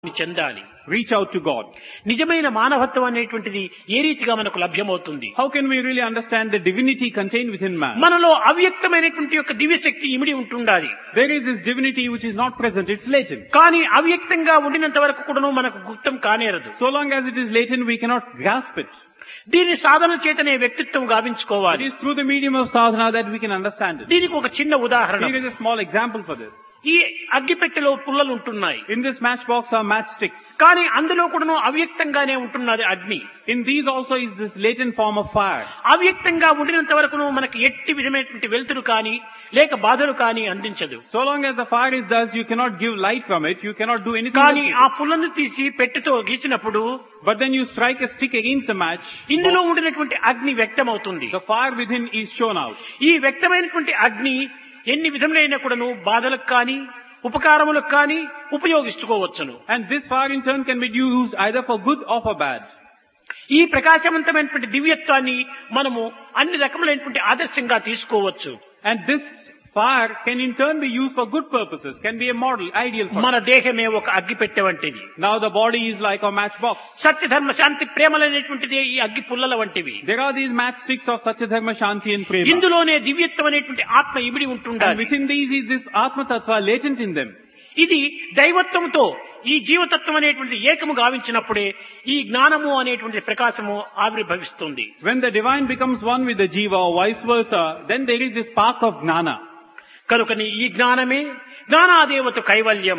చెందాలి. Reach out to God. నిజమైన మానవత్వం అనేటువంటిది ఏ రీతిగా మనకు లభ్యమవుతుంది? How can we really understand the divinity contained within man? మనలో అవ్యక్తమైనటువంటి యొక్క దివ్యశక్తి ఇమిడి ఉంటుండాలి. There is this divinity which is not present, it's latent. కానీ అవ్యక్తంగా ఉండినంత వరకు కూడాను మనకు గుప్తం కానేరదు. So long as it is latent, we cannot grasp it. దీని సాధన చేతనే వ్యక్తిత్వం It గావించుకోవాలి. is through the medium of sadhana that we can understand it. దీనికి ఒక చిన్న ఉదాహరణ. Here is a small example for this. ఈ అగ్గిపెట్టెలో పుల్లలు ఉంటున్నాయి. In this matchbox are matchsticks. కానీ అందులో కూడాను అవ్యక్తంగానే ఉంటున్నది అగ్ని. In these also is this latent form of fire. అవ్యక్తంగా ఉండినంత వరకును మనకి ఎట్టి విధమైనటువంటి వెలుతురు కానీ లేక బాధలు కానీ అందించదు. So long as the fire is thus, you cannot give light from it, you cannot do anything కానీ else ఆ with it. పుల్లను తీసి పెట్టెతో గీచినప్పుడు But then you strike a stick against the match, ఇందులో ఉండినటువంటి అగ్ని వ్యక్తమవుతుంది. the fire within is shown out. ఈ వ్యక్తమైనటువంటి అగ్ని ఎన్ని విధములైన కూడాను బాధలకు కానీ ఉపకారములకు కానీ ఉపయోగించుకోవచ్చును. And this fire in turn can be used either for good or for bad. ఈ ప్రకాశవంతమైనటువంటి దివ్యత్వాన్ని మనము అన్ని రకములైనటువంటి ఆదర్శంగా తీసుకోవచ్చు. And this fire can in turn be used for good purposes, can be a model, ideal for మన us. దేహమే ఒక అగ్గిపెట్టె వంటిది. Now the body is like a matchbox. సత్య ధర్మ శాంతి ప్రేమలనేటువంటిది ఈ అగ్గి పుల్లల వంటివి. There are these matchsticks of Satyadharma, Shanti and Prema. ఇందులోనే దివ్యత్వం అనేటువంటి ఆత్మ ఇమిడి And ఉంటుండాలి. within these is this Atma Tattva latent in them. ఇది దైవత్వంతో ఈ జీవతత్వం అనేటువంటి ఏకము గావించినప్పుడే ఈ జ్ఞానము అనేటువంటి ప్రకాశము ఆవిర్భవిస్తుంది. When the divine becomes one with the Jiva or vice versa, then there is this spark of Gnana. కనుకని ఈ జ్ఞానమే జ్ఞానాదేవత కైవల్యం.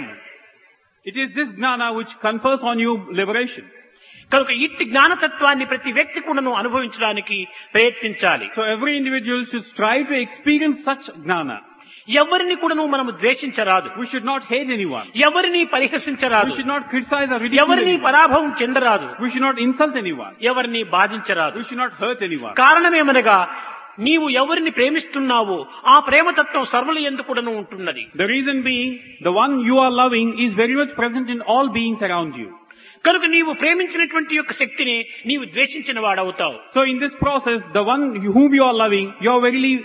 It is this Gnana which confers on you liberation. కనుక ఇట్టి జ్ఞానతత్వాన్ని ప్రతి వ్యక్తి కూడాను అనుభవించడానికి ప్రయత్నించాలి. So every individual should strive to experience such Gnana. ఎవరిని కూడాను మనము ద్వేషించరాదు. We should not hate anyone. ఎవరిని We పరిహసించరాదు. should not criticize or ridicule ఎవరిని anyone. పరాభవం చెందరాదు. We should not insult anyone. ఎవరిని బాధించరాదు. We should not hurt anyone. కారణమేమనగా నీవు ఎవరిని ప్రేమిస్తున్నావో ఆ ప్రేమతత్వం సర్వుల యందు కూడాను ఉంటున్నది. The reason being, the one you are loving is very much present in all beings around you. కనుక నీవు ప్రేమించినటువంటి యొక్క శక్తిని నీవు ద్వేషించిన వాడవుతావు. So in this process, the one whom you are loving, you are verily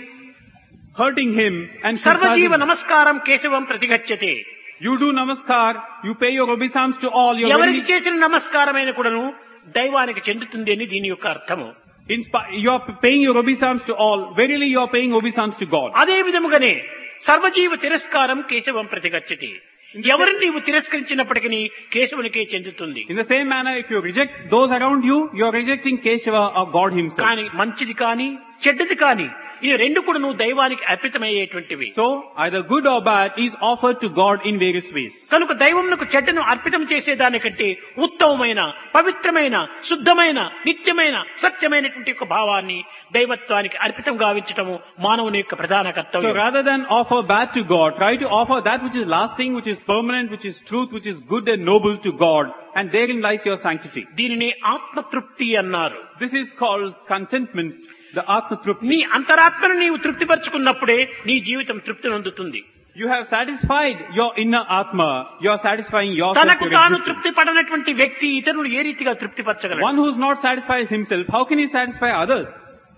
hurting him and సర్వజీవ criticizing him. నమస్కారం కేశవం ప్రతిగచ్చతే. You do namaskar, you pay your obeisance to all. You are ఎవరికి verily, చేసిన నమస్కారమైన కూడాను దైవానికి చెందుతుంది అని దీని యొక్క అర్థము. you are paying your obeisance to all. Verily you are paying obeisance to God. అదే విధముగానే సర్వజీవ తిరస్కారం కేశవం ప్రతిగచ్చతి. ఎవరిని నీవు తిరస్కరించినప్పటికీ కేశవునికే చెందుతుంది. In the same manner, if you reject those around you, you are rejecting Keshava or God himself. కానీ మంచిది కానీ చెడ్డది కానీ ఈ రెండు కూడా నువ్వు దైవానికి అర్పితమయ్యేటువంటివి. So either good or bad is offered to God in various ways. కనుక దైవమునకు చెడ్డను అర్పితం చేసేదానికంటే ఉత్తమమైన పవిత్రమైన శుద్ధమైన నిత్యమైన సత్యమైనటువంటి యొక్క భావాన్ని దైవత్వానికి అర్పితం గావించటము మానవుని యొక్క ప్రధాన So కర్తవ్యం. rather than offer bad to God, try to offer that which is lasting, which is permanent, which is truth, which is good and noble to God, and therein lies your sanctity. దీనిని ఆత్మతృప్తి అన్నారు. This is called contentment, the Atma Trupti. నీ అంతరాత్మను నీవు తృప్తిపరచుకున్నప్పుడే నీ జీవితం తృప్తి నందుతుంది. You have satisfied your inner Atma, you are satisfying yourself. తనకు your తాను existence. తృప్తి పడనటువంటి వ్యక్తి ఇతరులు ఏ రీతిగా తృప్తిపరచగలడు? One who is not satisfied himself, how can he satisfy others?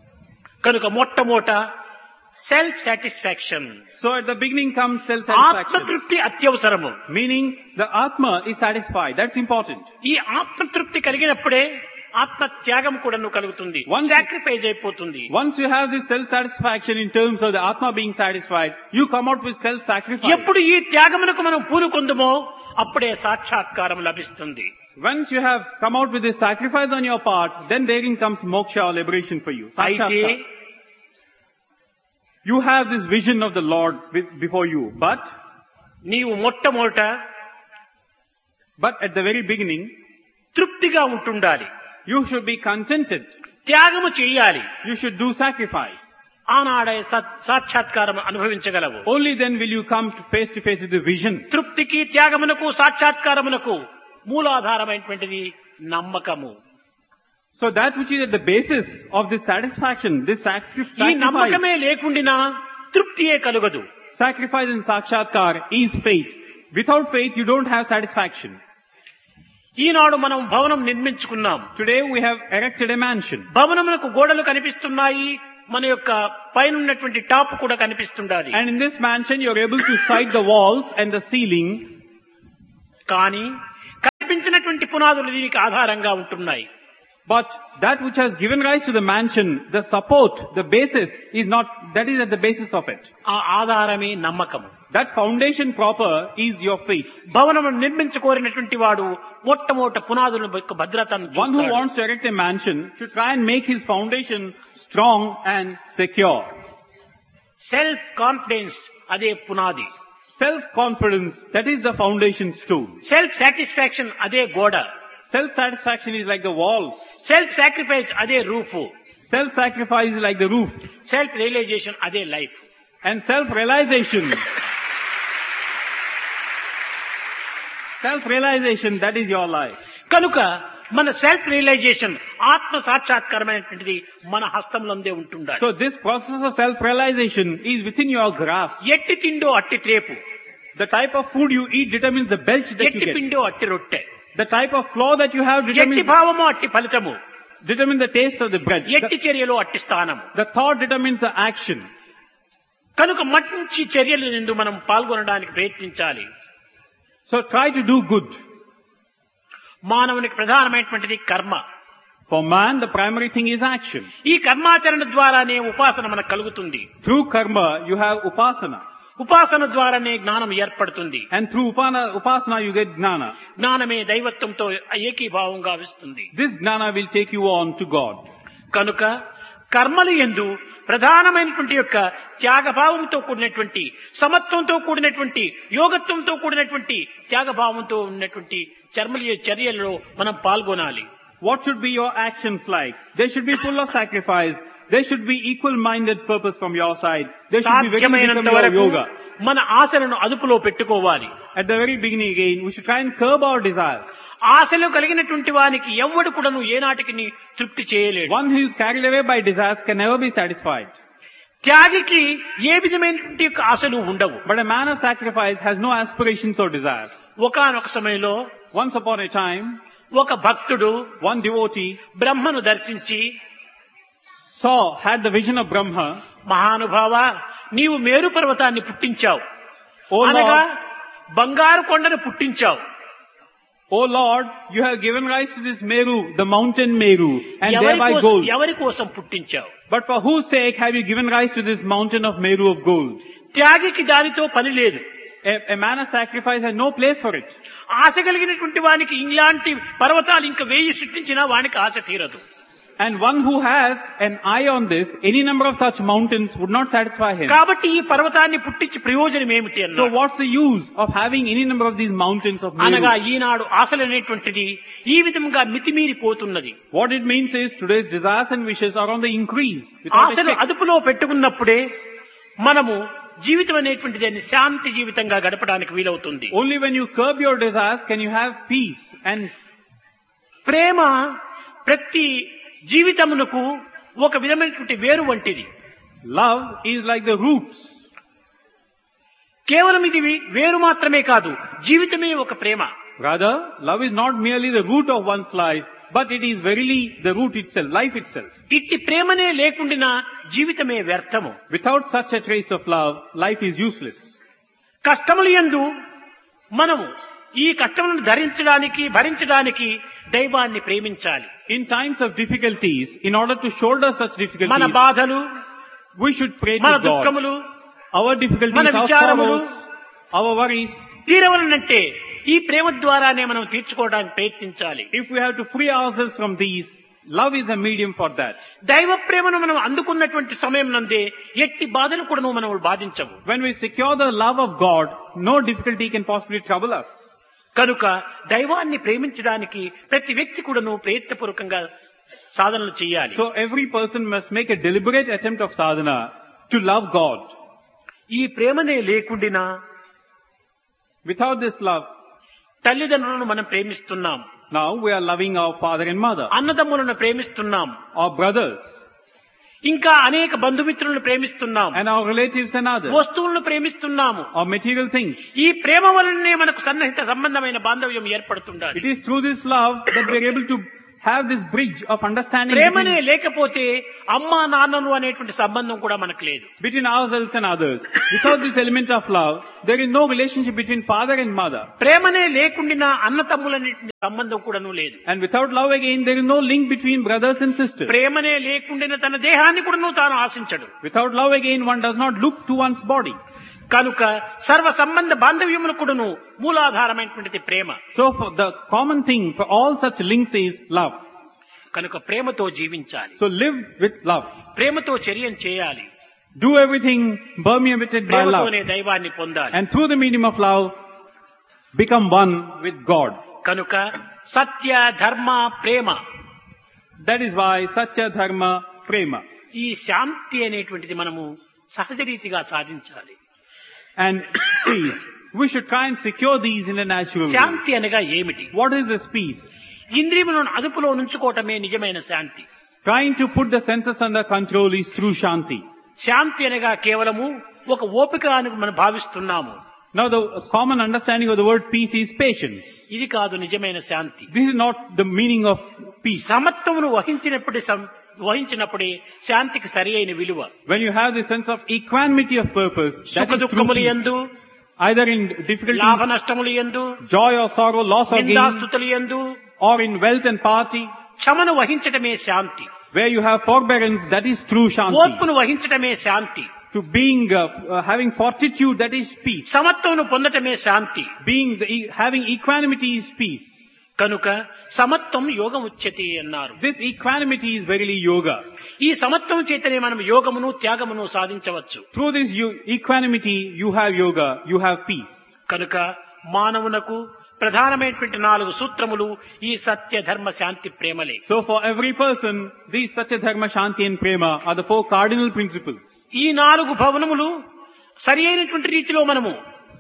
కనుక మొట్టమొదట self satisfaction, So at the beginning comes self-satisfaction. ఆత్మతృప్తి అత్యవసరము. Meaning the Atma is satisfied. That's important. ఈ ఆత్మతృప్తి కలిగినప్పుడే ఆత్మ త్యాగం కూడా కలుగుతుంది, సాక్రిఫైస్ అయిపోతుంది. Once you have this self-satisfaction in terms of the Atma being satisfied, you come out with self-sacrifice. ఎప్పుడు ఈ త్యాగమునకు మనం పూనుకొందుమో అప్పుడే సాక్షాత్కారం లభిస్తుంది. Once you have come out with this sacrifice on your part, then therein comes moksha or liberation for you. అయితే Sakshatkar. You have this vision of the Lord before you, but నీవు మొట్టమొదట at the very beginning, తృప్తిగా ఉంటుండాలి. you should be contented. త్యాగము చేయాలి. You should do sacrifice. ఆనాడే సాక్షాత్కారం అనుభవించగలవు. Only then will you come face to face with the vision. తృప్తికి త్యాగమునకు సాక్షాత్కారమునకు మూలాధారమైనటువంటిది నమ్మకము. So that which is at the basis of this satisfaction, this ఈ sacrifice, నమ్మకమే లేకుండినా తృప్తియే కలుగదు. sacrifice and sakshatkar is faith. Without faith, you don't have satisfaction. ఈనాడు మనం భవనం నిర్మించుకున్నాం. Today we have erected a mansion. భవనమునకు గోడలు కనిపిస్తున్నాయి, మన యొక్క పైన ఉన్నటువంటి టాప్ కూడా కనిపిస్తుండాలి. And in this mansion, you're able to sight the walls and the ceiling. కానీ వేసినటువంటి పునాదులు దీనికి ఆధారంగా ఉంటున్నాయి. But that which has given rise to the mansion, the support, the basis is not, that is at the basis of it. ఆ ఆధారమే నమ్మకము. That foundation proper is your faith. భవనము నిర్మించుకోరినటువంటి వాడు మొట్టమొదట పునాదుల యొక్క భద్రతను One who wants to erect a mansion should try and make his foundation strong and secure. Self confidence అదే పునాది. Self-confidence, that is the foundation stone. Self satisfaction అదే గోడ. Self-satisfaction is like the walls. Self sacrifice అదే roof. Self-sacrifice is like the roof. Self realisation అదే life. And self-realization, that is your life. కనుక మన self realisation ఆత్మ సాక్షాత్కారమైనటువంటిది మన హస్తంలోనే ఉంటుండాలి. So this process of self-realization is within your grasp. ఎట్టి తిండో అట్టి త్రేపు, The type of food you eat determines the belch that you ఎట్టి get. పిండో అట్టి రొట్టె, The type of flour that you have ఎట్టి determines భావమో అట్టి ఫలితము, the taste of the bread. ఎట్టి చర్యలో అట్టి స్థానము. The thought determines the action. కనుక మంచి చర్యల నుండి మనం పాల్గొనడానికి ప్రయత్నించాలి. So try to do good. మానవునికి ప్రధానమైనటువంటిది కర్మ. For man, the primary thing is action. ఈ కర్మాచరణ ద్వారానే ఉపాసన మనకు కలుగుతుంది. Through karma, you have upasana. ఉపాసన ద్వారానే జ్ఞానం ఏర్పడుతుంది. And through upasana, you get gnana. జ్ఞానమే దైవత్వంతో ఏకీభావంగా వస్తుంది. This gnana will take you on to God. కనుక కర్మలు యందు ప్రధానమైనటువంటి యొక్క త్యాగభావంతో కూడినటువంటి, సమత్వంతో కూడినటువంటి, యోగత్వంతో కూడినటువంటి త్యాగభావంతో ఉన్నటువంటి చర్యలలో మనం పాల్గొనాలి. What should be your actions like? They should be full of sacrifice. There should be equal-minded purpose from your side. There should be very సాధ్యమైనంత become your వరకు yoga. మన ఆశలను అదుపులో పెట్టుకోవాలి. At the very beginning again, we should try and curb our desires. ఆశలు కలిగినటువంటి వానికి ఎవ్వడు కూడాను ఏనాటికి తృప్తి చేయలేడు. One who is carried away by desires can never be satisfied. త్యాగికి ఏ విధమైనటువంటి యొక్క ఆశలు ఉండవు. But a man of sacrifice has no aspirations or desires. ఒకానొక సమయంలో Once upon a time, ఒక భక్తుడు one devotee బ్రహ్మను దర్శించి, had the vision of Brahma. మహానుభావ, నీవు మేరు పర్వతాన్ని పుట్టించావు, Oh అనగా Lord, బంగారు కొండను పుట్టించావు. oh Lord, you have given rise to this Meru, the mountain Meru, and thereby gold. ఎవరి కోసం పుట్టించావు? But for whose sake have you given rise to this mountain of Meru of gold? త్యాగికి దానితో పని లేదు. A man of sacrifice has no place for it. ఆశ కలిగినటువంటి వానికి ఇలాంటి పర్వతాలు ఇంకా 1000 సృష్టించినా వానికి ఆశ తీరదు. And one who has an eye on this, any number of such mountains would not satisfy him. కాబట్టి ఈ పర్వతాన్ని పుట్టించి ప్రయోజనం ఏమిటి So అన్నాడు. what's the use of having any number of these mountains of అనగా Meru? ఈనాడు ఆశలనేటువంటిది ఈ విధంగా మితిమీరిపోతున్నది. What it means is today's desires and wishes are on the increase. Without a ఆశలు check. అదుపులో పెట్టుకున్నప్పుడే మనము జీవితం అనేటువంటిది శాంతి జీవితంగా గడపడానికి వీలవుతుంది. Only when you curb your desires can you have peace. And ప్రేమ ప్రతి జీవితమునకు ఒక విధమైనటువంటి వేరు వంటిది. love is like the roots. కేవలం ఇది వేరు మాత్రమే కాదు, జీవితమే ఒక ప్రేమ. Rather, love is not merely the root of one's life, but it is verily the root itself, life itself. ఇట్టి ప్రేమనే లేకుండినా జీవితమే వ్యర్థము. Without such a trace of love, life is useless. కష్టములు యందు మనము ఈ కష్టములను ధరించడానికి, భరించడానికి దైవాన్ని ప్రేమించాలి. In times of difficulties, in order to shoulder such మన difficulties, బాధలు, we should pray మన to God. దుఃఖములు, Our difficulties, మన our విచారములు, sorrows, our worries, తీరవలనంటే ఈ ప్రేమ ద్వారానే మనం తీర్చుకోవడానికి ప్రయత్నించాలి. if we have to free ourselves from these, love is a medium for that. దైవ ప్రేమను మనం అందుకున్నటువంటి సమయం నందే ఎట్టి బాధలు కూడా మనం బాధించవు. When we secure the love of God, no difficulty can possibly trouble us. కనుక దైవాన్ని ప్రేమించడానికి ప్రతి వ్యక్తి కూడాను ప్రయత్నపూర్వకంగా సాధనలు చేయాలి. So every person must make a deliberate attempt of sadhana to love God. ఈ ప్రేమనే లేకుండినా Without this love, తల్లిదండ్రులను మనం ప్రేమిస్తున్నాం, now we are loving our father and mother, అన్నదమ్ములను ప్రేమిస్తున్నాం, our brothers, ఇంకా అనేక బంధుమిత్రులను ప్రేమిస్తున్నాం, and our relatives and others, వస్తువులను ప్రేమిస్తున్నాము. our material things. ఈ ప్రేమ వలనే మనకు సన్నిహిత సంబంధమైన బాంధవ్యం ఏర్పడుతుండాలి. It is through this love that we are able to have this bridge of understanding ప్రేమనే లేకపోతే అమ్మా నాన్నలు అనేటువంటి సంబంధం కూడా మనకు లేదు. between ourselves and others. Without this element of love, there is no relationship between father and mother. ప్రేమనే లేకుండా అన్న తమ్ములనేటువంటి సంబంధం కూడాను లేదు. And without love again, there is no link between brothers and sisters. ప్రేమనే లేకుండా తన దేహాన్ని కూడాను తాను ఆశించడు. Without love again, one does not look to one's body. కనుక సర్వ సంబంధ బాంధవ్యములు కూడాను మూలాధారమైనటువంటిది ప్రేమ. So for the common thing for all such links is love. కనుక ప్రేమతో జీవించాలి. So live with love. ప్రేమతో చర్యం చేయాలి. Do everything permeated by love. ప్రేమతోనే దైవాన్ని పొందాలి. And through the medium of love, become one with God. కనుక సత్య ధర్మ ప్రేమ, That is why Satya Dharma Prema. ఈ శాంతి అనేటువంటిది మనము సహజ రీతిగా సాధించాలి. And peace. We should try and secure these in a natural way. శాంతి అనగా ఏమిటి? What is this peace? ఇంద్రియములను అదుపులో ఉంచుకోవటమే నిజమైన శాంతి. Trying to put the senses under control is true Shanti. శాంతి అనగా కేవలము ఒక ఓపిక అని మనం భావిస్తున్నాము. Now the common understanding of the word peace is patience. ఇది కాదు నిజమైన శాంతి. This is not the meaning of peace. సమత్వమును వహించినప్పుడే శాంతికి సరి అయిన విలువ. When you have the sense of equanimity of purpose, that సుఖ is true దుఃఖములు peace. యందు, Either in లాభ difficulties, నష్టములు యందు, joy or sorrow, loss or gain, నిందాస్తుతులు యందు or in wealth and party, క్షమను వహించటమే Shanti. where you have forbearance, that is true Shanti. ఓర్పును వహించటమే శాంతి. To being, having fortitude, that is peace. సమత్వమును పొందటమే Shanti. Having equanimity is peace. కనుక సమత్వం యోగం ఉచ్యతే అన్నారు. This equanimity is verily yoga. ఈ సమత్వం చేతనే మనం యోగమును త్యాగమును సాధించవచ్చు. Through this equanimity, you have yoga, you have peace. కనుక మానవునకు ప్రధానమైనటువంటి 4 సూత్రములు ఈ సత్య ధర్మ శాంతి ప్రేమలే. So for every person, these Satya Dharma Shanti and Prema are the 4 cardinal principles. ఈ 4 భవనములు సరి అయినటువంటి రీతిలో మనము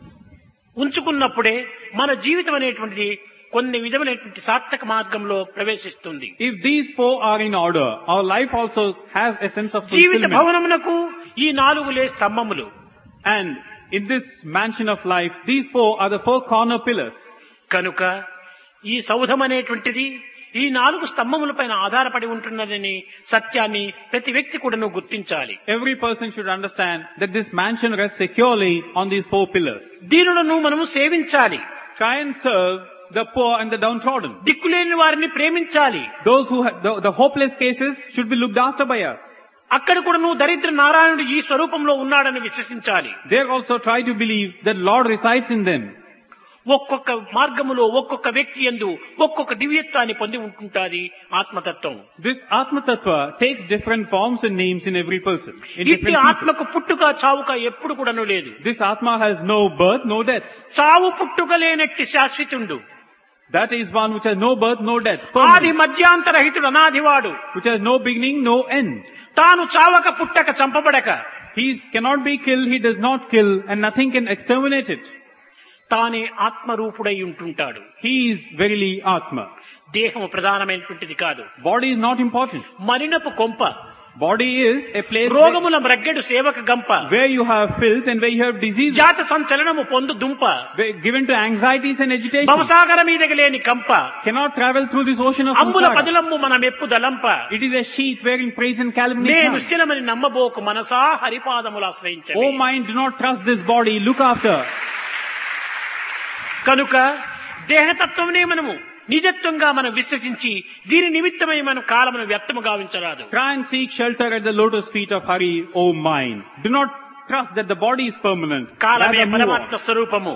ఉంచుకున్నప్పుడే మన జీవితం అనేటువంటిది కొన్ని విధమైనటువంటి సార్థక మార్గంలో ప్రవేశిస్తుంది. If these 4 are in order, our life also has a sense of Jeevitha fulfillment. భవనమునకు ఈ 4 స్తంభములు. And in this mansion of life, these 4 are the 4 corner pillars. కనుక ఈ సౌధం అనేటువంటిది ఈ 4 స్తంభములపైన ఆధారపడి ఉంటున్నదని సత్యాన్ని ప్రతి వ్యక్తి కూడాను గుర్తించాలి. Every person should understand that this mansion rests securely on these 4 pillars. దీనులను మనము సేవించాలి. Try and serve the poor and the downtrodden. దిక్కులేని వారిని ప్రేమించాలి. Those who have the hopeless cases should be looked after by us. అక్కడ కూడాను దరిద్ర నారాయణుడు ఈ స్వరూపంలో ఉన్నాడని విశ్వసించాలి. They also try to believe that Lord resides in them. ఒక్కొక్క మార్గములో ఒక్కొక్క వ్యక్తి యందు ఒక్కొక్క దివ్యత్వాన్ని పొంది ఉంటుంటాది ఆత్మతత్వం. This Atma Tattva takes different forms and names in every person. In ఇట్టి different people. ఆత్మకు పుట్టుక చావుక ఎప్పుడు కూడాను లేదు. This Atma has no birth, no death. చావు పుట్టుక లేనట్టి శాశ్వతుండు. That is one which has no birth, no death. ఆది Permanent. మధ్యాంతరహితుడు అనాదివాడు. Which has no beginning, no end. తాను చావక పుట్టక చంపబడక He cannot be killed, he does not kill, and nothing can exterminate it. తానే ఆత్మరూపుడై ఉంటుంటాడు. He is verily Atma. దేహము ప్రధానమైనటువంటిది కాదు. Body is not important. మరినపు కొంప. Body is a place రోగముల మ్రగ్గెడు సేవక గంప. where you have filth and where you have disease, జాత సంచలనము పొందు దుంప. given to anxieties and agitation. భవసాగర మీదకి లేని కంప. Cannot travel through this ocean of అంబుల samsara. పదిలమ్ము మన మెప్పు దలంప. It is a sheet wherein praise and calumny నే come. నిశ్చలమని నమ్మబోకు మనసా హరిపాదములు ఆశ్రయించండి. Oh mind, do not trust this body, look after. కనుక దేహతత్వమునే మనము నిజత్వంగా మనం విశ్వసించి దీని నిమిత్తమై మనం కాలమును వ్యర్థము గావించరాదు. Try and seek shelter at the lotus feet of Hari, O mind. Do not trust that the body is permanent. కాలమే Rather move పరమాత్మ on. స్వరూపము.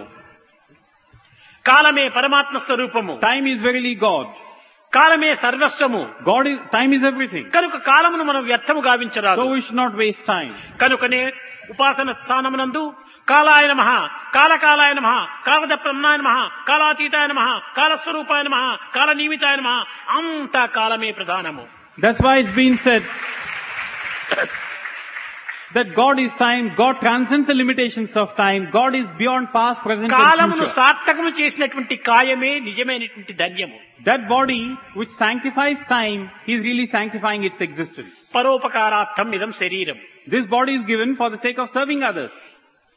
కాలమే పరమాత్మ స్వరూపము. Time is verily God. కాలమే సర్వస్వము. Time is everything. కనుక కాలమును మనం వ్యర్థము గావించరాదు. So we should not waste time. కనుకనే ఉపాసన స్థానమునందు కాలాయ నమః, కాలకాలాయ నమః, కాలదప్రమనాయ నమః, కాలాతీతాయ నమః, కాలస్వరూపాయ నమః, కాలనియమితాయ నమః, అంతా కాలమే ప్రధానము. That's why it's been said that God is time, God transcends the limitations of time, God is beyond past, present and కాలమును future. సార్థకము చేసినటువంటి కాయమే నిజమైనటువంటి ధన్యము. That body which sanctifies time is really sanctifying its existence. పరోపకారార్థం ఇదం శరీరం. This body is given for the sake of serving others.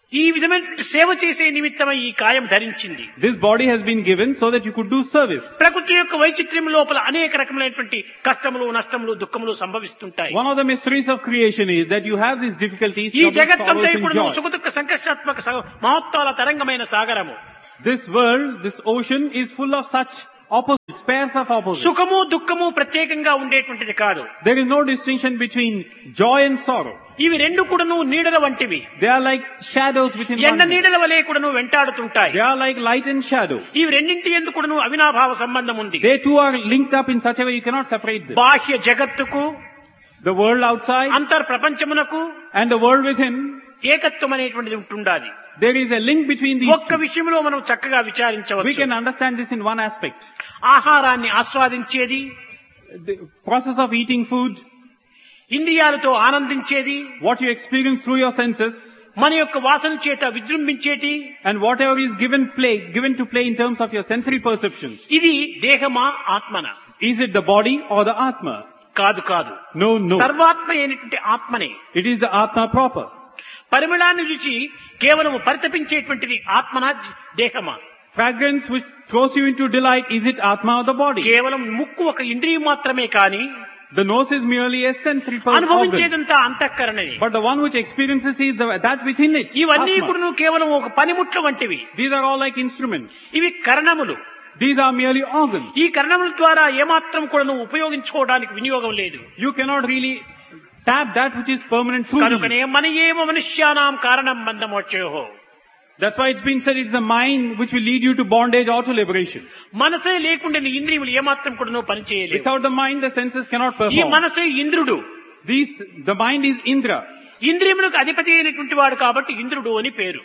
ఈ విధమైనటువంటి సేవ చేసే నిమిత్తమై ఈ కాయం ధరించింది. This body has been given so that you could do service. ప్రకృతి యొక్క వైచిత్ర్యం లోపల అనేక రకములైనటువంటి కష్టములు, నష్టములు, దుఃఖములు సంభవిస్తుంటాయి. One of the mysteries of creation is that you have these difficulties, ఈ troubles, జగత్తంతా sorrows ఇప్పుడు and joy. సుఖ దుఃఖ సంకష్టాత్మక మహత్వాల తరంగమైన సాగరము. This world, this ocean is full of such opposites, pairs of opposites. సుఖము దుఃఖము ప్రత్యేకంగా ఉండేటువంటిది కాదు. There is no distinction between joy and sorrow. ఇవి రెండు కూడాను నీడల వంటివి. They are like shadows within ఎండ one. నీడల వలె కూడాను వెంటాడుతుంటాయి. They are like light and shadow. ఇవి రెండింటి యందు కూడాను అవినాభావ సంబంధం ఉంది. They too are linked up in such a way you cannot separate them. బాహ్య జగత్తుకు, The world outside అంతర్ ప్రపంచమునకు and the world within, ఏకత్వం అనేటువంటిది ఉంటుండాలి. there is a link between these ఒక్క two. విషయంలో మనం చక్కగా We విచారించవచ్చు. can understand this in one aspect. ఆహారాన్ని ఆస్వాదించేది, The process of eating food, ఇంద్రియాలతో ఆనందించేది, what you experience through your senses, మన యొక్క వాసన చేత విజృంభించేటి, and whatever is given to play in terms of your sensory perceptions. ఇది దేహమా ఆత్మనా? Is it the body or the Atma? కాదు కాదు, No, no. సర్వాత్మ అయినటువంటి ఆత్మనే. It is the Atma proper. పరిమళాన్ని రుచి కేవలం పరితపించేటువంటిది ఆత్మనా దేహమా? Fragrance which throws you into delight, is it Atma or the body? కేవలం ముక్కు ఒక ఇంద్రియం మాత్రమే కాని The nose is merely a sensory organ. అనుభవించేదంతా అంతఃకరణే. But the one which experiences is that within it. ఇవన్నీ Atma. కూడా కేవలం ఒక పనిముట్ల వంటివి. These are all like instruments. ఇవి కరణములు. These are merely organs. ఈ కరణముల ద్వారా ఏమాత్రం కూడా నువ్వు ఉపయోగించుకోవడానికి వినియోగం లేదు. You cannot really tap that which is permanent through కనుకనే these. మన ఏమ మనుష్యానాం కారణం బంధమోక్షయోహో. That's why it's been said it's the mind which will lead you to bondage or to liberation. మనసే లేకుండా నీ ఇంద్రియములు ఏమాత్రం కూడా నువ్వు పనిచేయలేవు. Without the mind, the senses cannot ఈ perform. మనసే ఇంద్రుడు. The mind is Indra. ఇంద్రియములకు అధిపతి అయినటువంటి వాడు కాబట్టి ఇంద్రుడు అని పేరు.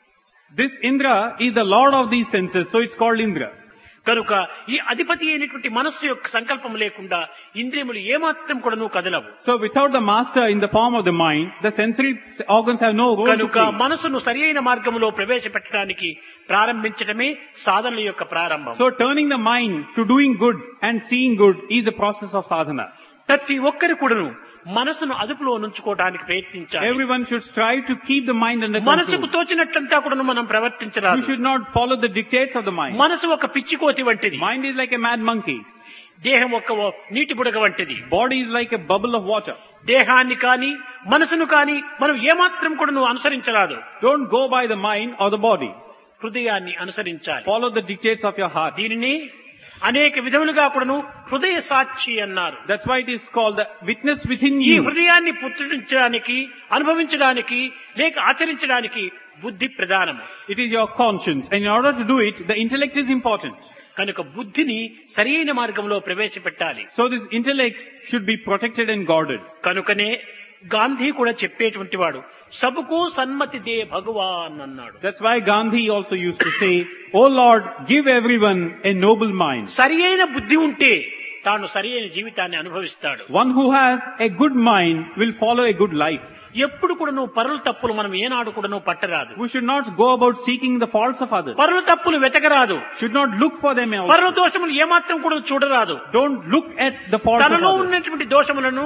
This Indra is the lord of these senses, so it's called Indra. కనుక ఈ అధిపతి అయినటువంటి మనస్సు యొక్క సంకల్పం లేకుండా ఇంద్రియములు ఏమాత్రం కూడా నువ్వు కదలవు. So without the master in the form of the mind, the sensory organs have no role to కనుక play. మనసును సరియైన మార్గంలో ప్రవేశపెట్టడానికి ప్రారంభించడమే సాధనల యొక్క ప్రారంభం. So turning the mind to doing good and seeing good is the process of sadhana. ప్రతి ఒక్కరు కూడాను మనసును అదుపులో ఉంచుకోవడానికి ప్రయత్నించాలి. Everyone should strive to keep the mind under మనసుకు control. తోచినట్లంతా కూడా మనం You ప్రవర్తించరాదు. should not follow the dictates of the mind. మనసు ఒక పిచ్చికోతి వంటిది. Mind is like a mad monkey. దేహం ఒక నీటి బుడగ వంటిది. Body is like a bubble of water. దేహాన్ని కాని మనసును కాని మనం ఏమాత్రం కూడా నువ్వు అనుసరించరాదు. Don't go by the mind or the body. హృదయాన్ని అనుసరించాలి. Follow the dictates of your heart. దీనిని అనేక విధములుగా కూడాను హృదయ సాక్షి అన్నారు. That's why it is called the witness within ఈ you. హృదయాన్ని పుట్టించడానికి, అనుభవించడానికి లేక ఆచరించడానికి బుద్ధి ప్రధానము. It is your conscience. And in order to do it, the intellect is important. కనుక బుద్ధిని సరైన మార్గంలో ప్రవేశపెట్టాలి. So this intellect should be protected and guarded. కనుకనే గాంధీ కూడా చెప్పేటువంటి వాడు సబుకు సన్మతి దే భగవాన్ అన్నాడు. That's why Gandhi also used to say, "Oh Lord, give everyone a noble mind." సరియైన బుద్ధి ఉంటే తాను సరియైన జీవితాన్ని అనుభవిస్తాడు. One who has a good mind will follow a good life. ఎప్పుడు కూడా నువ్వు పరుల తప్పులు మనం ఏనాడు కూడా నువ్వు పట్టరాదు. We should not go about seeking the faults of others. పరుల తప్పులు వెతకరాదు. Should not look for them పరుల also. దోషములు ఏమాత్రం కూడా చూడరాదు. Don't look at the faults of తనలో others. ఉన్నటువంటి దోషములను,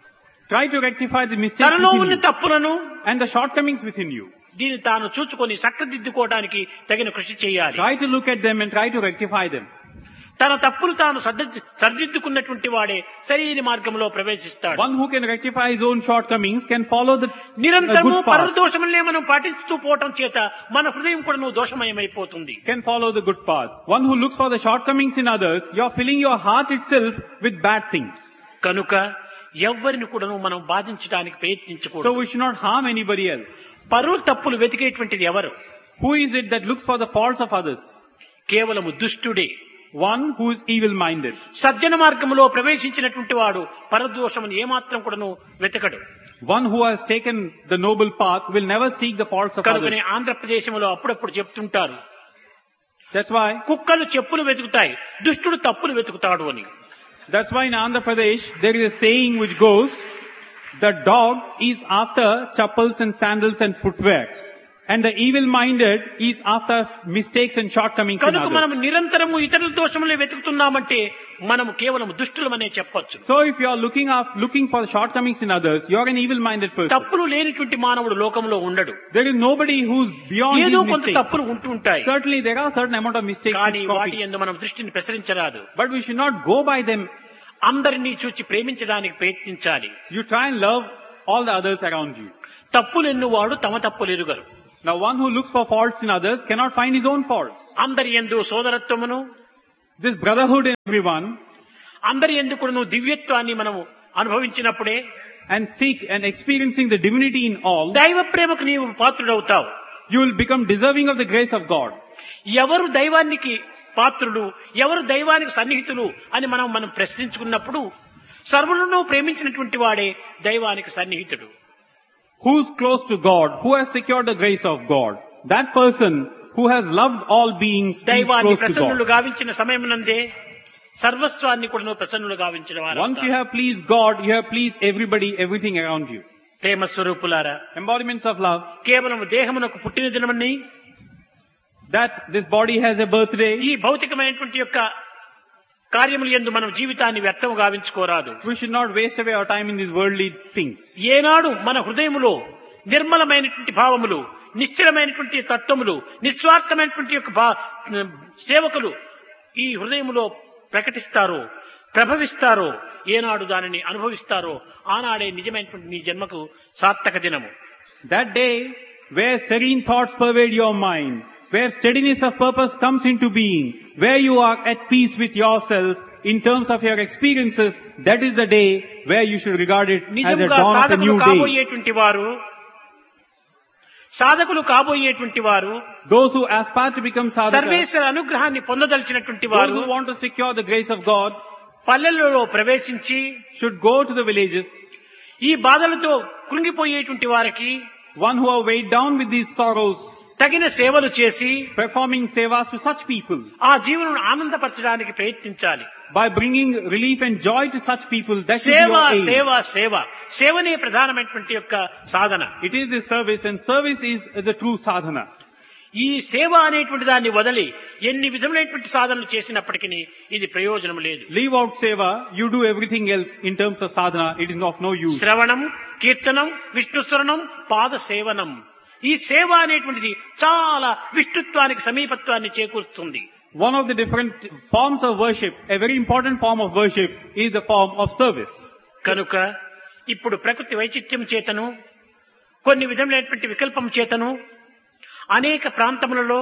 Try to rectify the mistakes తనలో within ఉన్న you తప్పులను and the shortcomings within you. దీన్ని తాను చూచుకొని చక్కదిద్దుకోవడానికి తగిన కృషి చేయాలి. Try to look at them and try to rectify them. తన తప్పులు తాను సరిదిద్దుకున్నటువంటి వాడే సరైన మార్గంలో ప్రవేశిస్తాడు. One who can rectify his own shortcomings can follow the నిరంతరము good పరుల path. దోషములనే మనం పాటిస్తూ పోవటం చేత మన హృదయం కూడా నువ్వు దోషమయమైపోతుంది. Can follow the good path. One who looks for the shortcomings in others, you're filling your heart itself with bad things. కనుక ఎవ్వరిని కూడా మనం బాధించడానికి So ప్రయత్నించకూడదు. we should not harm anybody else. పరుల తప్పులు వెతికేటువంటిది ఎవరు? Who is it that looks for the faults of others? కేవలము దుష్టుడే. One who is evil-minded. సజ్జన మార్గంలో ప్రవేశించినటువంటి వాడు పరదోషమును ఏమాత్రం కూడాను వెతకడు. One who has taken the noble path will never seek the faults of కనుకనే others. ఆంధ్రప్రదేశంలో అప్పుడప్పుడు చెప్తుంటారు, That's why కుక్కలు చెప్పులు వెతుకుతాయి, దుష్టుడు తప్పులు వెతుకుతాడు అని. in Andhra Pradesh there is a saying which goes, the dog is after chappals and sandals and footwear, And the evil-minded is after mistakes and shortcomings in కనుక మనం others. నిరంతరము ఇతరుల దోషములే వెతుకుతున్నామంటే మనం కేవలం దుష్టులమనే చెప్పొచ్చు. So if you are looking for shortcomings in others, you are an evil-minded person. తప్పులు లేనిటువంటి మానవుడు లోకంలో ఉండడు. There is nobody who's beyond ఏదో these కొంత mistakes. తప్పులు ఉంటూ ఉంటాయి. Certainly there are certain amount of mistakes కానీ which వాటి copy. యందు మనం దృష్టిని ప్రసరించరాదు. But we should not go by them. అందరినీ చూచి ప్రేమించడానికి ప్రయత్నించాలి. You try and love all the others around you. తప్పులెన్నువాడు తమ తప్పులు ఎరుగరు. Now one who looks for faults in others cannot find his own faults. అందరి యందు సోదరత్వమును, This brotherhood in everyone, అందరి యందు కూడా దివ్యత్వాన్ని మనము అనుభవించినప్పుడే and seek and experiencing the divinity in all, దైవ ప్రేమకు నీవు పాత్రుడవుతావు. you will become deserving of the grace of God. ఎవరు దైవానికి పాత్రుడు, ఎవరు దైవానికి సన్నిహితులు అని మనం ప్రశ్నించుకున్నప్పుడు సర్వులను ప్రేమించినటువంటి వాడే దైవానికి సన్నిహితుడు. Who's close to God, who has secured the grace of God, that person who has loved all beings is దైవాన్ని close to ప్రసన్నులు God. గావించిన సమయమునందే సర్వస్వాన్ని కూడా ప్రసన్నులు గావించిన Once you వారు. have pleased God, you have pleased everybody, everything around you. ప్రేమ స్వరూపులారా, Embodiments of love, కేవలం దేహమునకు పుట్టిన దినమని that this body has a birthday. ఈ భౌతికమైనటువంటి యొక్క కార్యములు యందు మనం జీవితాన్ని వ్యర్థము గావించుకోరాదు. We should not waste away our time in these worldly things. ఏనాడు మన హృదయములో నిర్మలమైనటువంటి భావములు, నిశ్చలమైనటువంటి తత్వములు, నిస్వార్థమైనటువంటి యొక్క సేవకులు ఈ హృదయములో ప్రకటిస్తారో, ప్రభవిస్తారో, ఏనాడు దానిని అనుభవిస్తారో ఆనాడే నిజమైనటువంటి నీ జన్మకు సార్థక దినము. That day where serene thoughts pervade your mind, where steadiness of purpose comes into being, where you are at peace with yourself in terms of your experiences, that is the day where you should regard it as the నిజంగా dawn of a సాధకులు new day. కాబోయేటువంటి వారు, సాధకులు కాబోయేటువంటి వారు, Those who aspire to become sadhakas, సర్వేశ్వర అనుగ్రహాన్ని పొందదలిచినటువంటి those వారు who want to secure the grace of God, పల్లెలలో ప్రవేశించి should go to the villages. ఈ బాధలతో కృంగిపోయేటువంటి వారికి One who are weighed down with these sorrows, తగిన సేవలు చేసి performing sevas to such people, ఆ జీవనను ఆనందపరచడానికి ప్రయత్నించాలి. by bringing relief and joy to such people, that is సేవ your aim. సేవ సేవ సేవనే ప్రధానమైనటువంటి యొక్క సాధన. It is the service, and service is the true sadhana. ఈ సేవ అనేటువంటి దాన్ని వదిలి ఎన్ని విధములైనటువంటి సాధనలు చేసినప్పటికీ ఇది ప్రయోజనం లేదు. Leave out seva, you do everything else in terms of sadhana, it is of no use. శ్రవణం, కీర్తనం, విష్ణుస్మరణం, పాద సేవనం, ఈ సేవ అనేటువంటిది చాలా విష్ణుత్వానికి సమీపత్వాన్ని చేకూరుస్తుంది. One of the different forms of worship, a very important form of worship, is the form of service. కనుక ఇప్పుడు ప్రకృతి వైచిత్యం చేతను, కొన్ని విధములైనటువంటి వికల్పం చేతను అనేక ప్రాంతములలో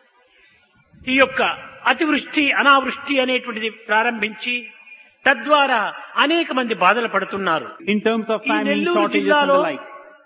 ఈ యొక్క అతివృష్టి అనావృష్టి అనేటువంటిది ప్రారంభించి తద్వారా అనేక మంది బాధలు పడుతున్నారు. In terms of ఈ famine, నెల్లూరు shortages and జిల్లాలో the like.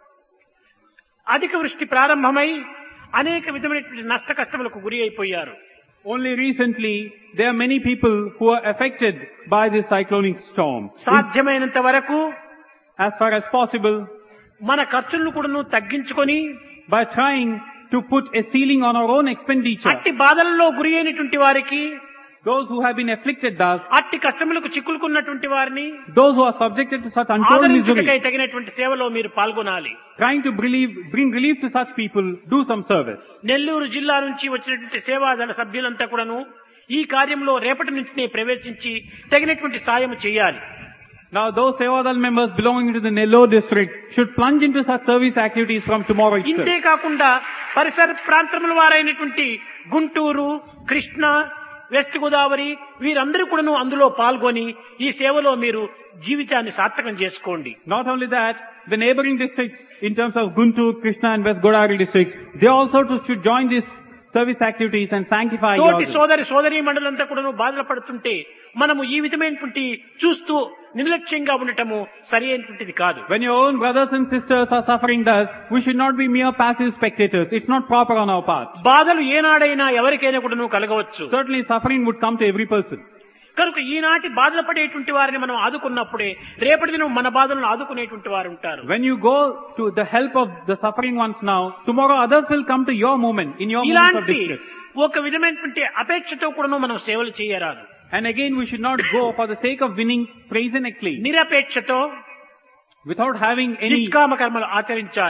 అధిక వృష్టి ప్రారంభమై అనేక విధమైనటువంటి నష్ట కష్టములకు గురి అయిపోయారు. Only recently, there are many people who are affected by this cyclonic storm. సాధ్యమైనంత వరకు As far as possible, మన ఖర్చులను కూడా తగ్గించుకొని by trying to put a ceiling on our own expenditure, అట్టి బాధలలో గురి అయినటువంటి వారికి, those who have been afflicted thus, అట్టి కష్టములకు చిక్కులుకున్నటువంటి వారిని those who are subjected to such untold ఆదరించుటకై misery, తగినటువంటి సేవలో మీరు పాల్గొనాలి. trying to bring relief to such people, do some service. Nellore జిల్లా నుంచి వచ్చినటువంటి సేవాదళ సభ్యులంతా కూడాను ఈ కార్యంలో రేపటి నుంచి ప్రవేశించి తగినటువంటి సాయం చేయాలి. Now those Sevadal members belonging to the Nellore district should plunge into such service activities from tomorrow itself. ఇంతే కాకుండా పరిసర ప్రాంతముల వారైనటువంటి గుంటూరు, కృష్ణ, వెస్ట్ గోదావరి వీరందరూ కూడాను అందులో పాల్గొని ఈ సేవలో మీరు జీవితాన్ని సార్థకం చేసుకోండి. Not only that, the neighboring districts in terms of Guntur, Krishna and West Godavari districts, they also should join these service activities and sanctify తోటి yourselves. సోదరీ మండలంతా కూడాను బాధలు పడుతుంటే మనము ఈ విధమైనటువంటి చూస్తూ నిర్లక్ష్యంగా ఉండటము సరి అయినటువంటిది కాదు. When your own brothers and sisters are suffering thus, we should not be mere passive spectators. It's not proper on our part. బాధలు ఏనాడైనా ఎవరికైనా కూడాను కలగవచ్చు. Certainly suffering would come to every person. కనుక ఈనాటి బాధలు పడేటువంటి వారిని మనం ఆదుకున్నప్పుడే రేపటి దినం మన బాధలను ఆదుకునేటువంటి వారు ఉంటారు. When you go to the help of the suffering ones now, tomorrow others will come to your moment, in your moments of ఇలాంటి distress. ఒక విధమైనటువంటి అపేక్షతో కూడాను మనం సేవలు చేయరాదు. And again, we should not go for the sake of winning praise and acclaim, నిరపేక్షతో without having any నిష్కామ కర్మలు ఆచరించాలి.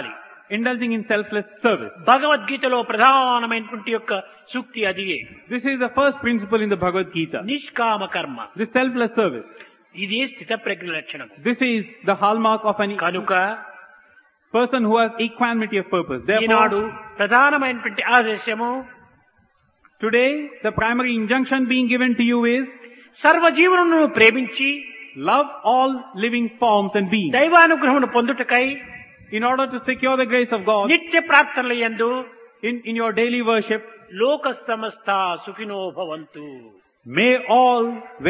indulging in selfless service. భగవద్గీతలో ప్రధానమైనటువంటి యొక్క సూక్తి అదియే. This is the first principle in the Bhagavad Gita. నిష్కామ కర్మ. This selfless service. ఇది స్థితప్రజ్ఞ లక్షణం. This is the hallmark of an కనుక person who has equanimity of purpose. Eenadu Therefore, ప్రధానమైనటువంటి ఆదేశము today the primary injunction being given to you is సర్వజీవులను ప్రేమించి love all living forms and beings. దైవానుగ్రహమును పొందుటకై In order to secure the grace of God, నిత్య ప్రార్థనల యందు in your daily worship, లోక సమస్త సుఖినో భవంతు. may all